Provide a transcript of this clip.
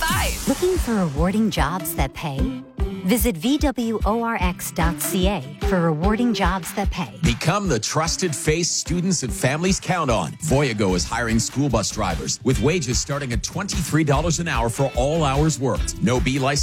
outside. Looking for rewarding jobs that pay? Visit VWORX.ca for rewarding jobs that pay. Become the trusted face students and families count on. Voyago is hiring school bus drivers with wages starting at $23 an hour for all hours worked. No B license